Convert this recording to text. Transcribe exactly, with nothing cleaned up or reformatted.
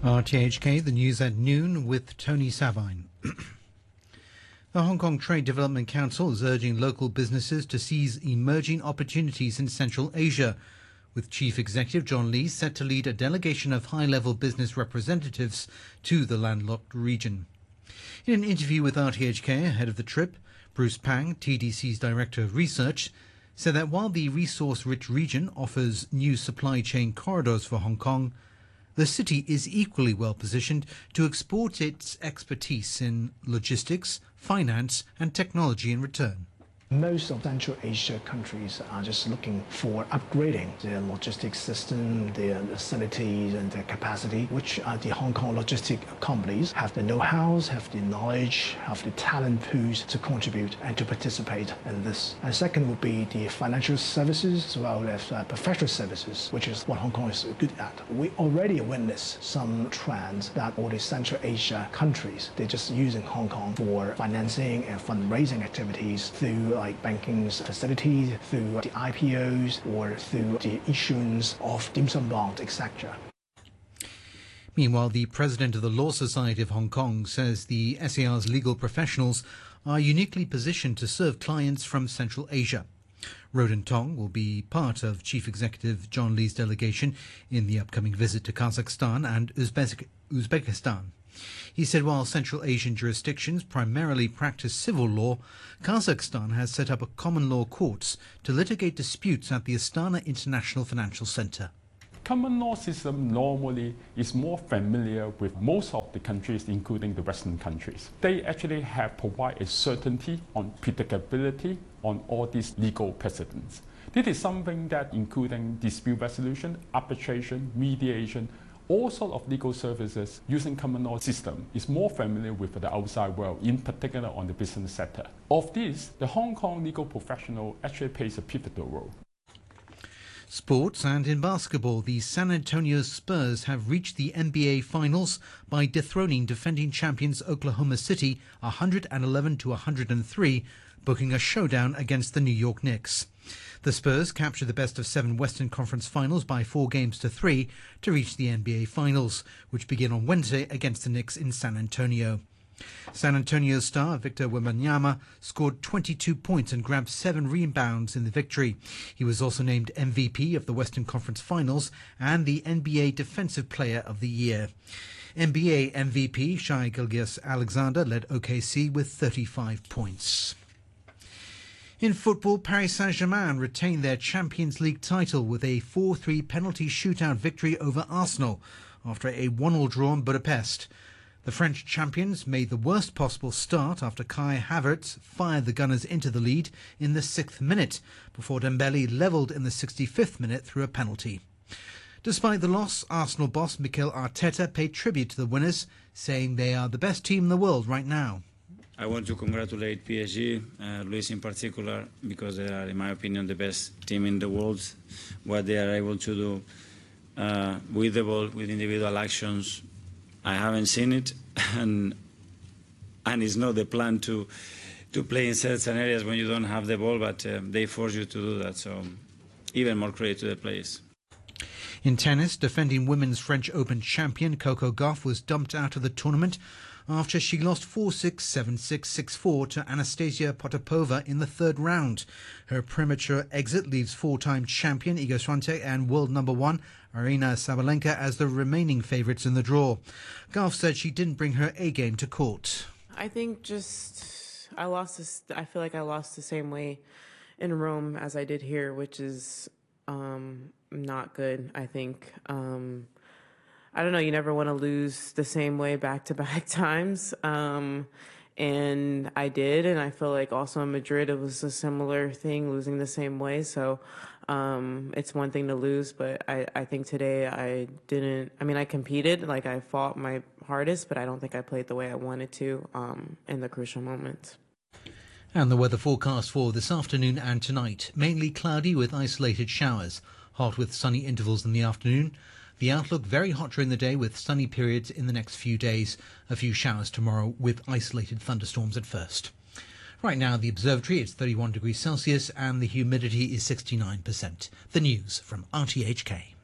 R T H K, the news at noon with Tony Sabine. The Hong Kong Trade Development Council is urging local businesses to seize emerging opportunities in Central Asia, with Chief Executive John Lee set to lead a delegation of high-level business representatives to the landlocked region. In an interview with R T H K ahead of the trip, Bruce Pang, T D C's Director of Research, said that while the resource-rich region offers new supply chain corridors for Hong Kong, the city is equally well positioned to export its expertise in logistics, finance and technology in return. Most of Central Asia countries are just looking for upgrading their logistics system, their facilities and their capacity, which uh, the Hong Kong logistic companies have the know-hows, have the knowledge, have the talent pools to contribute and to participate in this. And second would be the financial services as well as uh, professional services, which is what Hong Kong is good at. We already witnessed some trends that all the Central Asia countries, they're just using Hong Kong for financing and fundraising activities through like banking facilities, through the I P Os, or through the issuance of dim sum bonds, et cetera. Meanwhile, the president of the Law Society of Hong Kong says the S A R's legal professionals are uniquely positioned to serve clients from Central Asia. Roden Tong will be part of Chief Executive John Lee's delegation in the upcoming visit to Kazakhstan and Uzbek- Uzbekistan. He said while Central Asian jurisdictions primarily practice civil law, Kazakhstan has set up a common law courts to litigate disputes at the Astana International Financial Center. Common law system normally is more familiar with most of the countries, including the Western countries. They actually have provided certainty on predictability on all these legal precedents. This is something that including dispute resolution, arbitration, mediation, all sorts of legal services using common law system is more familiar with the outside world, in particular on the business sector. Of this, the Hong Kong legal professional actually plays a pivotal role. Sports, and in basketball, the San Antonio Spurs have reached the N B A Finals by dethroning defending champions Oklahoma City one hundred eleven to one hundred three, booking a showdown against the New York Knicks. The Spurs captured the best of seven Western Conference Finals by four games to three to reach the N B A Finals, which begin on Wednesday against the Knicks in San Antonio. San Antonio star Victor Wembanyama scored twenty-two points and grabbed seven rebounds in the victory. He was also named M V P of the Western Conference Finals and the N B A Defensive Player of the Year. N B A M V P Shai Gilgeous-Alexander led O K C with thirty-five points. In football, Paris Saint-Germain retained their Champions League title with a four three penalty shootout victory over Arsenal after a one all draw in Budapest. The French champions made the worst possible start after Kai Havertz fired the Gunners into the lead in the sixth minute before Dembele levelled in the sixty-fifth minute through a penalty. Despite the loss, Arsenal boss Mikel Arteta paid tribute to the winners, saying they are the best team in the world right now. I want to congratulate P S G, uh, Luis in particular, because they are, in my opinion, the best team in the world. What they are able to do uh, with the ball, with individual actions, I haven't seen it, and and it's not the plan to to play in certain areas when you don't have the ball, but uh, they force you to do that. So even more credit to the players. In tennis, defending women's French Open champion Coco Gauff was dumped out of the tournament after she lost four six, seven six, six four to Anastasia Potapova in the third round. Her premature exit leaves four-time champion Iga Swiatek and world number one Aryna Sabalenka as the remaining favourites in the draw. Gauff said she didn't bring her A-game to court. I think just I lost this, I feel like I lost the same way in Rome as I did here, which is um, not good, I think. Um, I don't know, you never want to lose the same way back-to-back times. Um, and I did, and I feel like also in Madrid it was a similar thing, losing the same way. So um, it's one thing to lose, but I, I think today I didn't, I mean, I competed, like I fought my hardest, but I don't think I played the way I wanted to um, in the crucial moments. And the weather forecast for this afternoon and tonight. Mainly cloudy with isolated showers. Hot with sunny intervals in the afternoon. The outlook very hot during the day with sunny periods in the next few days. A few showers tomorrow with isolated thunderstorms at first. Right now, the observatory, it's thirty-one degrees Celsius and the humidity is sixty-nine percent. The news from R T H K.